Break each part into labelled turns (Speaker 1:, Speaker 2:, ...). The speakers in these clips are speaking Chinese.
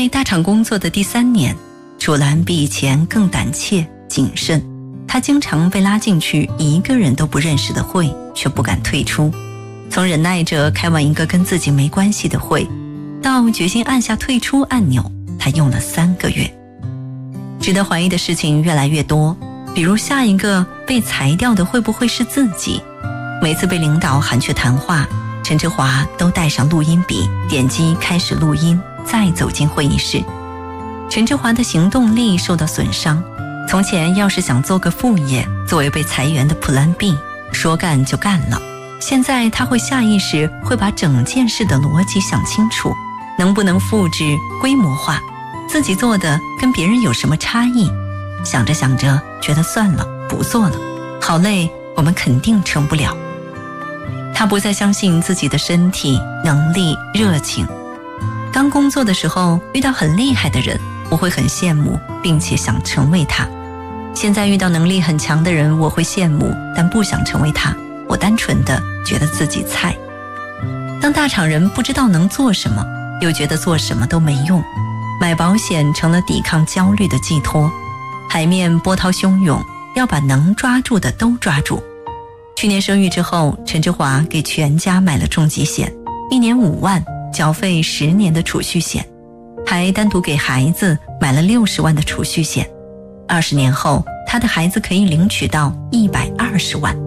Speaker 1: 在大厂工作的第3年，楚岚比以前更胆怯谨慎，她经常被拉进去一个人都不认识的会，却不敢退出。从忍耐着开完一个跟自己没关系的会，到决心按下退出按钮，她用了3个月。值得怀疑的事情越来越多，比如下一个被裁掉的会不会是自己？每次被领导喊去谈话，陈志华都带上录音笔，点击开始录音，再走进会议室。陈志华的行动力受到损伤，从前要是想做个副业，作为被裁员的 Plan B， 说干就干了。现在他会下意识会把整件事的逻辑想清楚，能不能复制规模化，自己做的跟别人有什么差异。想着想着觉得算了，不做了，好累，我们肯定成不了。他不再相信自己的身体、能力、热情。刚工作的时候遇到很厉害的人，我会很羡慕，并且想成为他。现在遇到能力很强的人，我会羡慕，但不想成为他。我单纯的觉得自己菜。当大厂人不知道能做什么，又觉得做什么都没用，买保险成了抵抗焦虑的寄托。海面波涛汹涌，要把能抓住的都抓住。去年生育之后，陈志华给全家买了重疾险，1年5万，缴费10年的储蓄险，还单独给孩子买了60万的储蓄险。20年后，他的孩子可以领取到120万。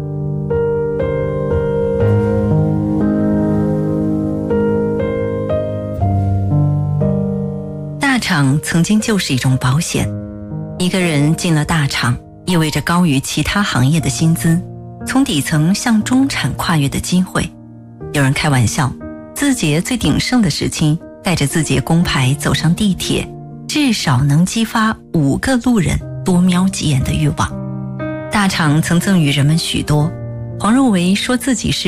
Speaker 1: 大厂曾经就是一种保险，一个人进了大厂，意味着高于其他行业的薪资，从底层向中产跨越的机会。有人开玩笑，字节最鼎盛的时期，带着字节工牌走上地铁，至少能激发5个路人多瞄几眼的欲望。大厂曾赠予人们许多，黄入围说自己是